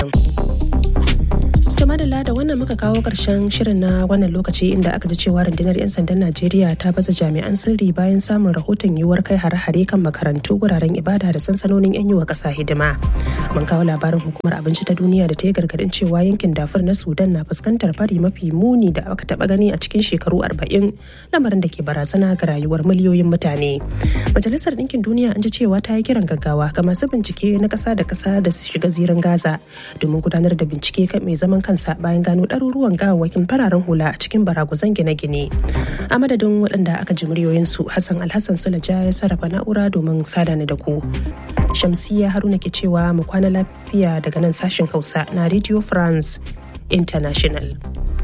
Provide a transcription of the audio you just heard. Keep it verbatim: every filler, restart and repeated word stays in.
madalla da wannan muka kawo ƙarshen shirin na wannan lokaci inda aka ji cewa rundunar 'yan sandan Najeriya ta baza jami'an sirri bayan samun rahoton yiwuwar kai hare-hare kan makarantu, guraren ibada da sansanonin 'yan yiwa ƙasa hidima. Mun kawo labarin hukumar abinci ta duniya da ta yi gargaɗin cewa yankin Darfur na Sudan na fuskantar fari mafi muni da aka taɓa gani a cikin shekaru arba'in, lamarin da ke barazana ga rayuwar miliyoyin mutane. Majalisar Ɗinkin Duniya an ji cewa ta yi kiran gaggawa ga masu bincike na ƙasa da ƙasa da su shiga zirin Gaza domin gudanar da bincike kan mai zaman kansa bayan gano ɗaruruwan gawawwakin fararen hula a cikin baraguzan gine-gine. A madadin waɗanda aka ji muryoyinsu, Hassan Alhassan Sulaja ya sarrafa na'ura domin sada ni da ku. Shamsiyya Haruna ke cewa mu kwana lafiya daga nan sashen Hausa na Radio France International.